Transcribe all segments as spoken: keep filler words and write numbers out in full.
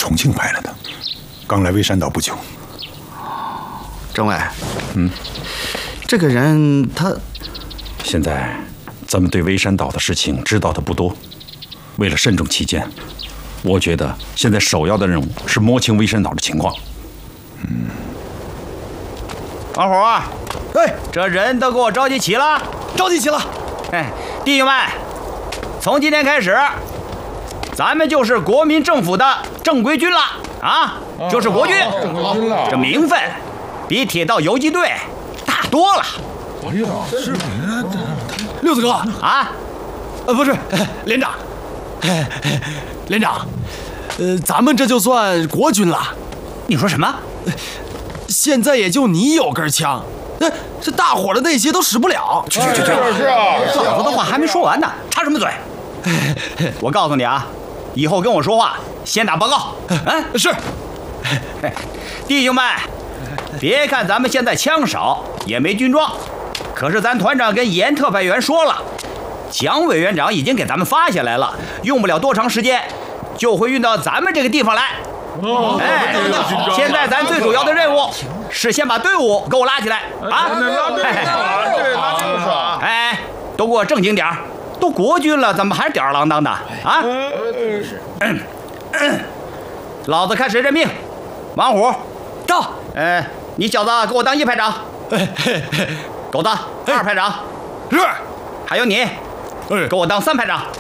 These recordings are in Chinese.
重庆派来的，刚来微山岛不久。 政委，嗯，这个人他现在咱们对微山岛的事情知道的不多，为了慎重起见，我觉得现在首要的任务是摸清微山岛的情况。 嗯，王虎，哎，这人都给我召集齐了， 召集齐了。 哎，弟兄们，从今天开始，咱们就是国民政府的正规军了啊，就是国军。正规军了，这名分比铁道游击队大多了。 哎呦，是六子哥啊， 呃，不是连长，连长，呃，咱们这就算国军了。 你说什么？ 现在也就你有根枪，那这大伙的那些都使不了。 去去去去！ 是啊， 老子的话还没说完呢，插什么嘴？我告诉你啊，以后跟我说话先打报告。嗯， 是。 弟兄们，别看咱们现在枪少，也没军装，可是咱团长跟严特派员说了，蒋委员长已经给咱们发下来了，用不了多长时间就会运到咱们这个地方来。哦，哎，现在咱最主要的任务是先把队伍给我拉起来啊！ 对，拉队伍啊！ 哎，都给我正经点儿，都国军了，怎么还是吊儿郎当的啊？嗯嗯，老子开始任命，王虎到，呃，你小子给我当一排长，狗子二排长， 是， 还有你。给我当三排长啊！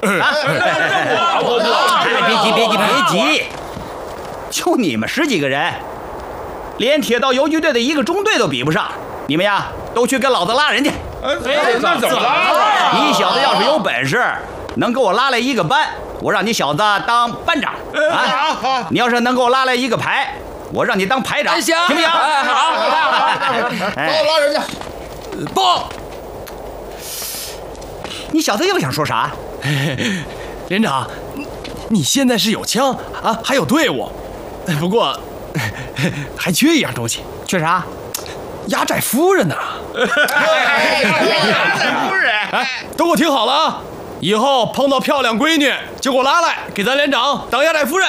别急，别急，别急！就你们十几个人，连铁道游击队的一个中队都比不上，你们呀，都去跟老子拉人去！ 哎，那怎么拉？ 你小子要是有本事，能给我拉来一个班，我让你小子当班长啊！你要是能给我拉来一个排，我让你当排长，行不行？好， 帮我拉人去， 报。 你小子又想说啥？ 连长，你现在是有枪啊，还有队伍，不过还缺一样东西。 缺啥？ 压寨夫人呢？ 压寨夫人， 都给我听好了啊！以后碰到漂亮闺女就给我拉来，给咱连长当压寨夫人。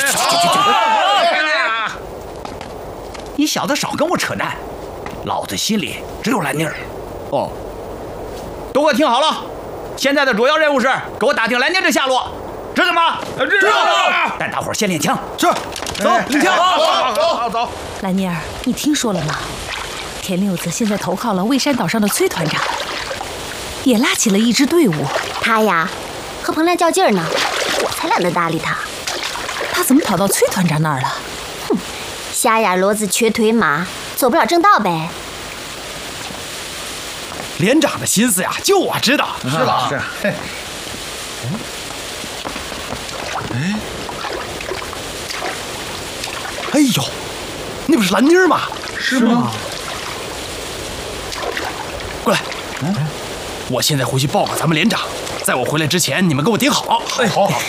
你小子少跟我扯淡，老子心里只有兰妮儿。哦，都给我听好了。现在的主要任务是给我打听兰妮的下落，知道吗？ 知道。 带大伙儿先练枪。 是，走，领枪。 走走走。 兰妮儿，你听说了吗？田六子现在投靠了蔚山岛上的崔团长，也拉起了一支队伍。 他呀，和彭兰较劲儿呢，我才懒得搭理他。 他怎么跑到崔团长那儿了？ 哼，瞎眼骡子瘸腿马，走不了正道呗。 连长的心思呀，就我知道， 是吧？是。 哎，哎呦，那不是兰妮儿吗？ 是吗？ 过来，嗯，我现在回去报告咱们连长，在我回来之前，你们给我顶好。 哎，好好。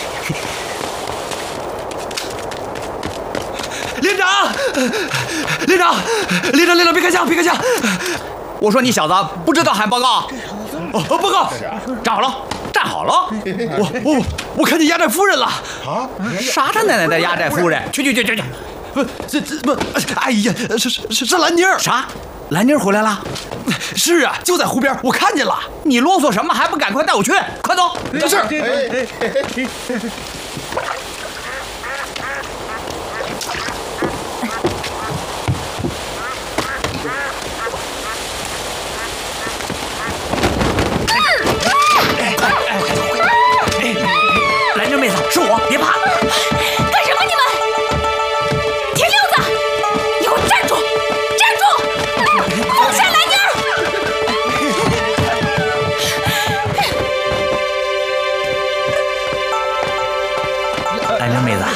连长，连长，连长，连长，别开枪，别开枪！ 我说你小子不知道喊报告？ 哦，报告！ 站好了，站好了！ 我我我看见压寨夫人了！ 啊？啥他奶奶的压寨夫人？去去去去去！ 不，这这不，哎呀，是是是是兰妮儿！ 啥？兰妮儿回来了？ 是啊，就在湖边，我看见了。 你啰嗦什么？还不赶快带我去？快走！ 这是。 兰妮妹子，是我，别怕。 干什么你们？田六子，你给我站住！站住！放下兰妮儿！ 兰妮妹子，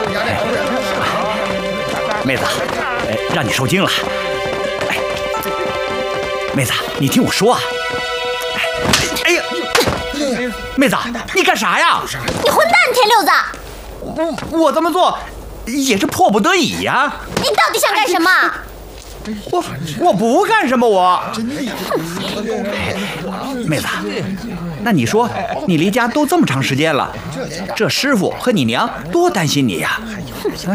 妹子，哎，让你受惊了。哎，妹子，你听我说啊。哎呀！妹子，你干啥呀？ 你混蛋，田六子！ 我我这么做也是迫不得已呀。 你到底想干什么？ 我我不干什么，我。妹子，那你说你离家都这么长时间了，这师傅和你娘多担心你呀。